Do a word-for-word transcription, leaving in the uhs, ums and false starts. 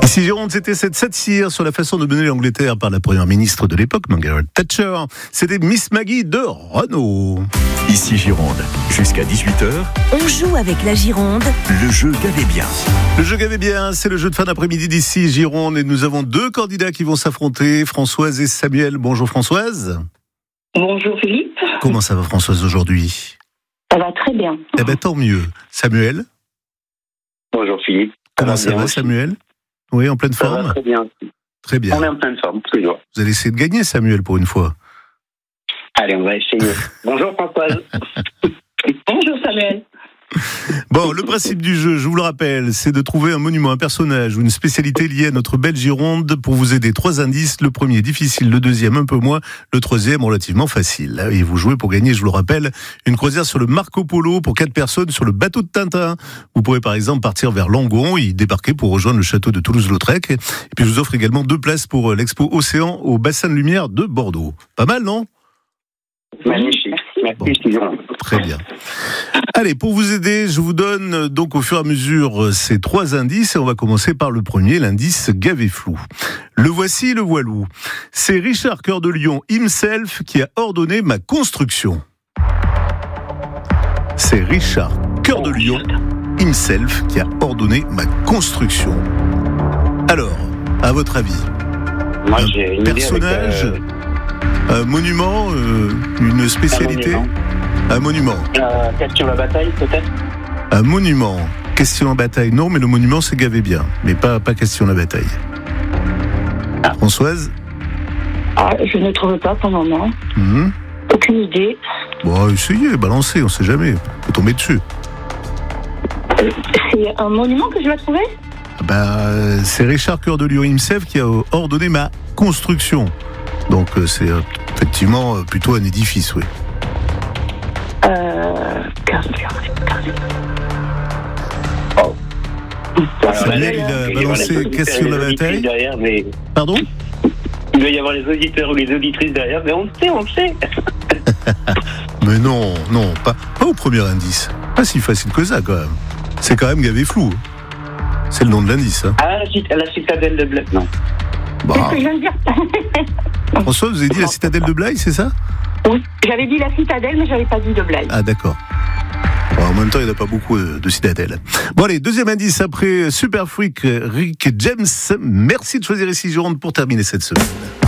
Ici Gironde, c'était cette satire sur la façon de mener l'Angleterre par la première ministre de l'époque, Margaret Thatcher. C'était Miss Maggie de Renault. Ici Gironde, jusqu'à dix-huit heures. On joue avec la Gironde. Le jeu Gavez bien. Le jeu Gavez bien, c'est le jeu de fin d'après-midi d'ici Gironde et nous avons deux candidats qui vont s'affronter, Françoise et Samuel. Bonjour Françoise. Bonjour Philippe. Comment ça va Françoise aujourd'hui? Ça va très bien. Eh ben tant mieux. Samuel. Bonjour Philippe. Comment ça, ça va Samuel? Oui, en pleine ça forme. Va très bien. Très bien. On est en pleine forme, toujours. Vous allez essayer de gagner Samuel pour une fois. Allez, on va essayer. Bonjour Françoise. Bonjour Samuel. Bon, le principe du jeu, je vous le rappelle, c'est de trouver un monument, un personnage ou une spécialité liée à notre belle Gironde. Pour vous aider, trois indices. Le premier difficile, le deuxième un peu moins, le troisième relativement facile. Et vous jouez pour gagner, je vous le rappelle, une croisière sur le Marco Polo pour quatre personnes sur le bateau de Tintin. Vous pourrez par exemple partir vers Langon, y débarquer pour rejoindre le château de Toulouse-Lautrec. Et puis je vous offre également deux places pour l'expo Océan au bassin de lumière de Bordeaux. Pas mal, non? Magnifique. Merci, bon, très bien. Allez, pour vous aider, je vous donne donc au fur et à mesure ces trois indices et on va commencer par le premier, l'indice Gavé flou. Le voici, le voilou. C'est Richard Cœur de Lion himself qui a ordonné ma construction. C'est Richard Cœur de Lion himself qui a ordonné ma construction. Alors, à votre avis, Moi, j'ai une personnage, idée avec, euh... un monument, euh, une spécialité? Un monument. Euh, question la bataille, peut-être? Un monument. Question la bataille, non, mais le monument, c'est Gavé bien. Mais pas, pas question la bataille. Ah. Françoise? Ah, je ne trouve pas pour le moment. Mmh. Aucune idée. Bon, essayez, balancez, on sait jamais. Faut tomber dessus. C'est un monument que je dois trouver? Ben, c'est Richard Cœur de Lion himself qui a ordonné ma construction. Donc, c'est euh, effectivement euh, plutôt un édifice, oui. Euh... Oh. Samuel, il a balancé question de la bataille. Derrière, mais... Pardon? Il doit y avoir les auditeurs ou les auditrices derrière, mais on le sait, on le sait. Mais non, non, pas, pas au premier indice. Pas si facile que ça, quand même. C'est quand même Gavé flou. C'est le nom de l'indice. Hein. Ah, la, la citadelle de Blaye, non. Bah. C'est ce que je viens de dire. François, vous avez dit la citadelle de Blaye, c'est ça? Oui, j'avais dit la citadelle, mais j'avais pas dit de Blaye. Ah, d'accord. Bon, en même temps, il n'y en a pas beaucoup de citadelles. Bon, allez, deuxième indice après Super Freak, Rick James. Merci de choisir ici Gironde pour terminer cette semaine.